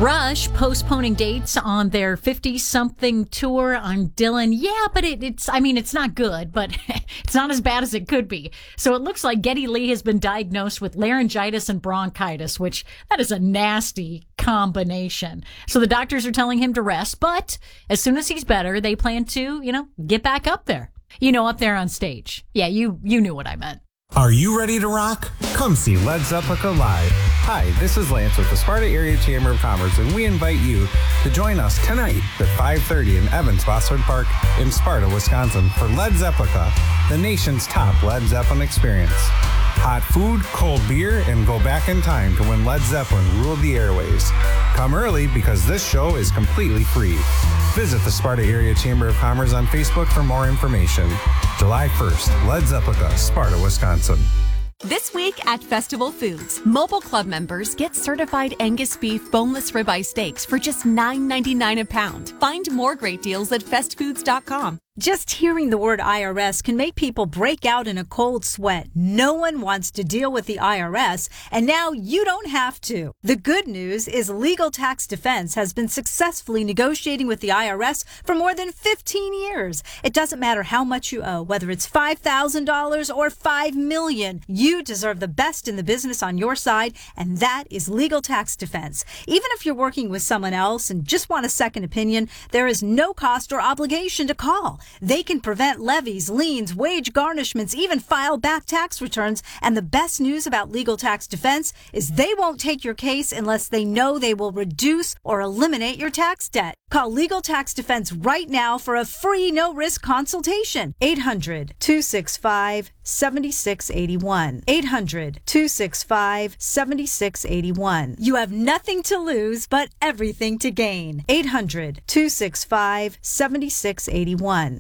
Rush postponing dates on their 50-something tour. I'm Dylan. Yeah, but it's not good, but it's not as bad as it could be. So it looks like Geddy Lee has been diagnosed with laryngitis and bronchitis, which that is a nasty combination. So the doctors are telling him to rest, but as soon as he's better, they plan to, get back up there. Up there on stage. Yeah, you knew what I meant. Are you ready to rock? Come see Led Zeppelin live. Hi, this is Lance with the Sparta Area Chamber of Commerce, and we invite you to join us tonight at 5:30 in Evans-Bossard Park in Sparta, Wisconsin for Led Zeppelin, the nation's top Led Zeppelin experience. Hot food, cold beer, and go back in time to when Led Zeppelin ruled the airways. Come early because this show is completely free. Visit the Sparta Area Chamber of Commerce on Facebook for more information. July 1st, Led Zeppelin, Sparta, Wisconsin. This week at Festival Foods, Mobile Club members get certified Angus beef boneless ribeye steaks for just $9.99 a pound. Find more great deals at festfoods.com. Just hearing the word IRS can make people break out in a cold sweat. No one wants to deal with the IRS, and now you don't have to. The good news is Legal Tax Defense has been successfully negotiating with the IRS for more than 15 years. It doesn't matter how much you owe, whether it's $5,000 or $5 million. You deserve the best in the business on your side, and that is Legal Tax Defense. Even if you're working with someone else and just want a second opinion, there is no cost or obligation to call. They can prevent levies, liens, wage garnishments, even file back tax returns. And the best news about Legal Tax Defense is they won't take your case unless they know they will reduce or eliminate your tax debt. Call Legal Tax Defense right now for a free no-risk consultation. 800-265-7681. 800-265-7681. You have nothing to lose but everything to gain. 800-265-7681.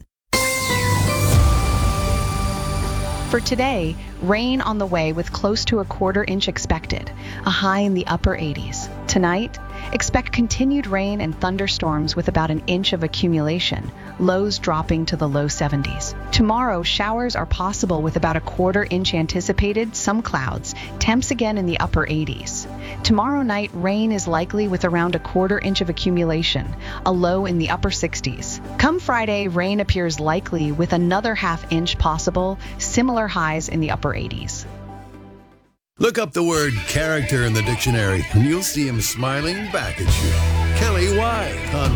For today, rain on the way with close to a quarter inch expected, a high in the upper 80s. Tonight, expect continued rain and thunderstorms with about an inch of accumulation, lows dropping to the low 70s. Tomorrow, showers are possible with about a quarter inch anticipated, some clouds, temps again in the upper 80s. Tomorrow night, rain is likely with around a quarter inch of accumulation, a low in the upper 60s. Come Friday, rain appears likely with another half inch possible, similar highs in the upper 80s. Look up the word character in the dictionary, and you'll see him smiling back at you. Kelly White on